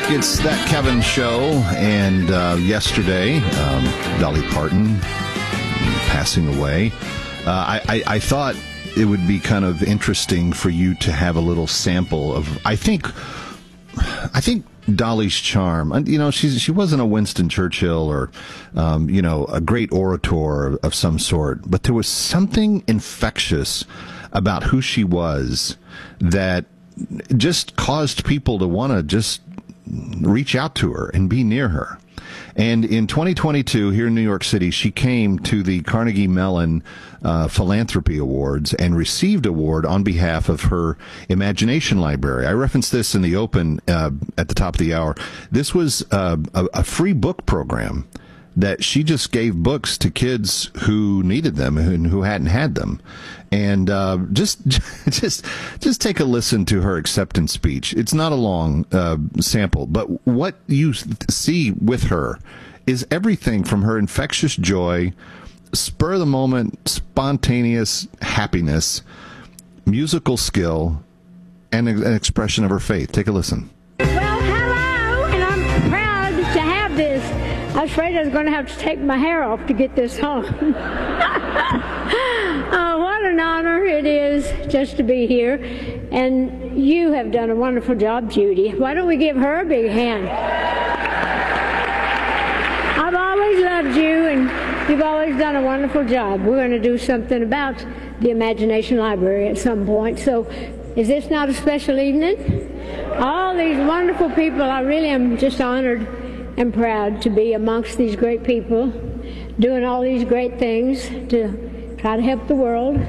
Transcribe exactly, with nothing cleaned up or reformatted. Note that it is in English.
It's That Kevin Show, and uh, yesterday, um, Dolly Parton passing away. Uh, I, I, I thought it would be kind of interesting for you to have a little sample of, I think, I think Dolly's charm. You know, she's she wasn't a Winston Churchill or, um, you know, a great orator of some sort, but there was something infectious about who she was that just caused people to want to just reach out to her and be near her. And in twenty twenty-two, here in New York City, she came to the Carnegie Mellon uh, Philanthropy Awards and received an award on behalf of her Imagination Library. I referenced this in the open uh, at the top of the hour. This was uh, a, a free book program that she just gave books to kids who needed them and who hadn't had them. And uh, just just just take a listen to her acceptance speech. It's not a long uh, sample, but what you see with her is everything from her infectious joy, spur of the moment, spontaneous happiness, musical skill, and an expression of her faith. Take a listen. Well, hello, and I'm proud to have this. I was afraid I was going to have to take my hair off to get this home. Oh, what an honor it is just to be here. And you have done a wonderful job, Judy. Why don't we give her a big hand? I've always loved you, and you've always done a wonderful job. We're going to do something about the Imagination Library at some point. So is this not a special evening? All these wonderful people, I really am just honored and proud to be amongst these great people, doing all these great things to try to help the world.